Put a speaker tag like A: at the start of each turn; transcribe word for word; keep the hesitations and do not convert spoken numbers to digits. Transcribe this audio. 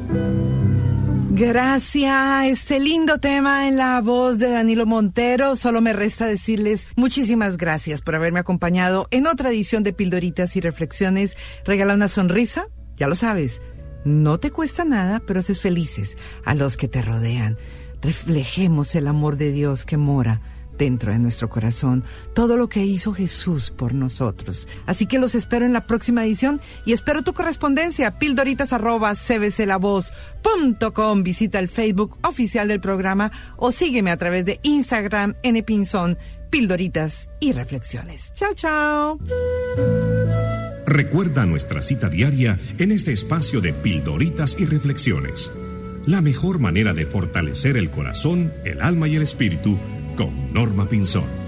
A: Gracias, este lindo tema en la voz de Danilo Montero. Solo me resta decirles muchísimas gracias por haberme acompañado en otra edición de Pildoritas y Reflexiones. Regala una sonrisa, ya lo sabes, no te cuesta nada, pero haces felices a los que te rodean. Reflejemos el amor de Dios que mora dentro de nuestro corazón, todo lo que hizo Jesús por nosotros. Así que los espero en la próxima edición y espero tu correspondencia, pildoritas arroba c b c la voz punto com. Visita el Facebook oficial del programa o sígueme a través de Instagram, npinzón, Pildoritas y Reflexiones. Chao, chao.
B: Recuerda nuestra cita diaria en este espacio de Pildoritas y Reflexiones. La mejor manera de fortalecer el corazón, el alma y el espíritu con Norma Pinzón.